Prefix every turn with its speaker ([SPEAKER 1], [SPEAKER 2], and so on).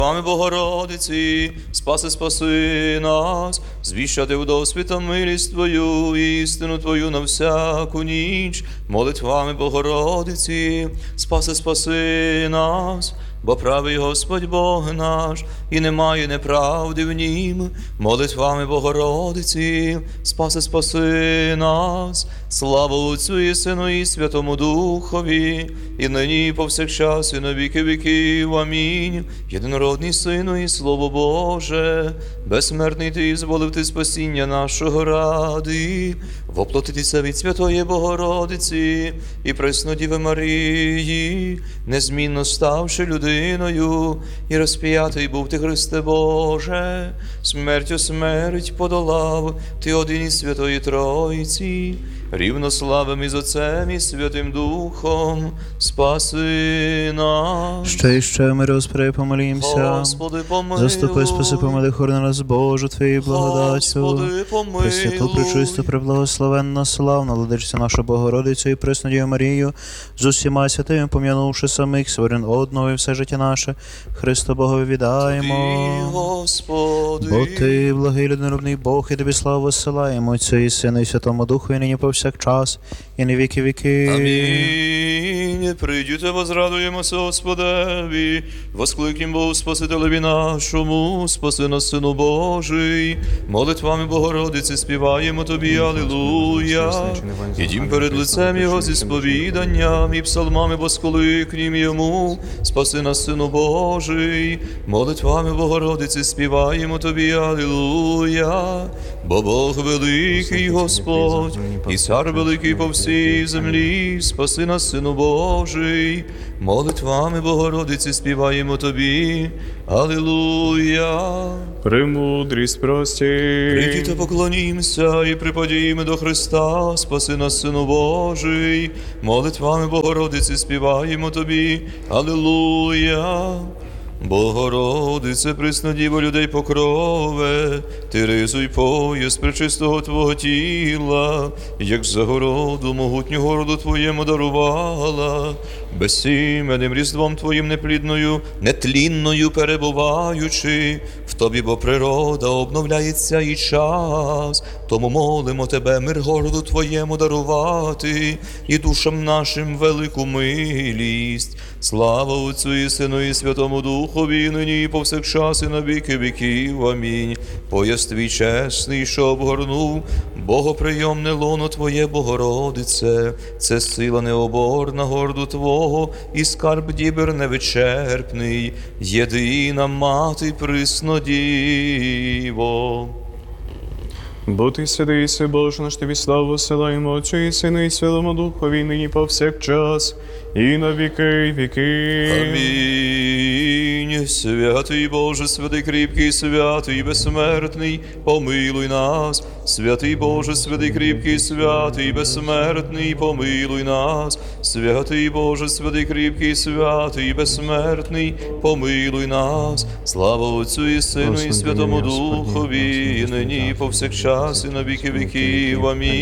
[SPEAKER 1] Вами, Богородиці, спаси нас, звіщати у досвіта милість Твою, істину Твою на всяку ніч, молитвами, Богородиці, спаси нас, бо правий Господь Бог наш, і немає неправди в Нім, молитвами, Богородиці, спаси нас, слава Отцю і Сину і Святому Духові, і нині, і повсякчас, і на віки віків. Амінь. Єдинородний Сину і Слово Боже, безсмертний Ти, зволив Ти спасіння нашого ради, воплотитися від Святої Богородиці і Преснодіви Марії, незмінно ставши людиною, і розп'ятий був Ти, Христе Боже, смертю смерть подолав Ти один із Святої Тройці, рівнославим із Отцем і Святим Духом, спаси нас.
[SPEAKER 2] Ще мирі, Господи, помолімся.
[SPEAKER 1] Господи, помилуй.
[SPEAKER 2] Заступи, спаси, помили, хорни нас, Божу, Твоєю благодаттю.
[SPEAKER 1] Господи, помилуй.
[SPEAKER 2] Пресвяту, пречисту, преблагословенна, славна, владичця наша Богородицю і Преснодію Марію, з усіма святими, пом'янувши самих сворін одного і все життя наше, Христу Богові віддаємо.
[SPEAKER 1] Тобі, Господи.
[SPEAKER 2] Бо Ти, благий людинородний Бог, і Тобі славу посилаємо, Отцю і Сину і Святому Духу, і нині повсякчас, і на віки віки.
[SPEAKER 1] Амінь. Прийдіте, возрадуємося Господеві, воскликнем Богу Спасителеві нашому, спаси нас, Сину Божий, молитвами Богородиці співаємо Тобі, алілуя. Ідім перед лицем Його зі сповіданням і псалмами воскликнем Йому, спаси нас, Сину Божий, молитвами Богородиці співаємо Тобі, алілуя. Бо Бог великий Господь, і цар великий по всій землі, спаси нас, Сину Божий, молитвами Богородиці співаємо Тобі, алілуя.
[SPEAKER 3] Премудрість прості.
[SPEAKER 1] Прийдіте, поклонімся і припадімо до Христа, спаси нас, Сину Божий, молитвами Богородиці співаємо Тобі, алілуя. Богородице, Преснодіво людей покрове, Ти ризуй пояс пречистого Твого тіла, як загороду могутню городу Твоєму дарувала, безсіменним різдвом Твоїм неплідною, нетлінною перебуваючи, в Тобі, бо природа обновляється і час, тому молимо Тебе, мир городу Твоєму дарувати, і душам нашим велику милість. Слава Отцю і Сину і Святому Духові, нині і повсякчас, і на віки віків. Амінь. Пояс Твій чесний, що обгорнув богоприйомне лоно Твоє, Богородице, це сила необорна горду Твого, і скарб дібер невичерпний, єдина мати Преснодіво.
[SPEAKER 3] Бо Ти святий, си Боже наш, Тобі славу силаємо Отцю і Сину і Святому Духові, нині повсякчас, і на віки віки.
[SPEAKER 1] Амінь. Святий Боже, святий кріпкий, святий безсмертний, помилуй нас. Святий Боже, святий кріпкий, святий безсмертний, помилуй нас. Святий Боже, святий кріпкий, святий безсмертний, помилуй нас. Слава Отцю і Сину і Святому Духові, і нині і повсякчас, і на віки віків. Амінь.